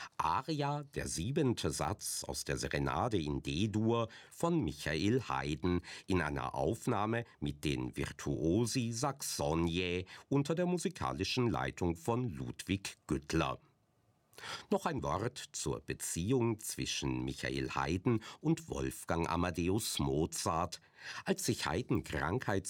Aria, der 7. Satz aus der Serenade in D-Dur von Michael Haydn in einer Aufnahme mit den Virtuosi Saxoniae unter der musikalischen Leitung von Ludwig Güttler. Noch ein Wort zur Beziehung zwischen Michael Haydn und Wolfgang Amadeus Mozart. Als sich Haydn Krankheit